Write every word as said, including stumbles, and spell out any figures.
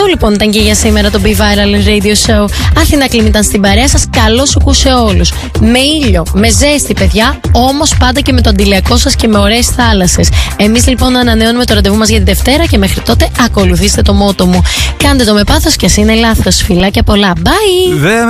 Αυτό λοιπόν ήταν και για σήμερα το Be Viral Radio Show. Αθηνά Κλίμ ήταν στην παρέα σας. Καλό σου κου σε όλους. Με ήλιο, με ζέστη, παιδιά, όμως πάντα και με το αντιλιακό σας και με ωραίες θάλασσες. Εμείς λοιπόν ανανεώνουμε το ραντεβού μας για τη Δευτέρα και μέχρι τότε ακολουθήστε το μότο μου. Κάντε το με πάθος και ας είναι λάθος. Φιλάκια πολλά. Bye!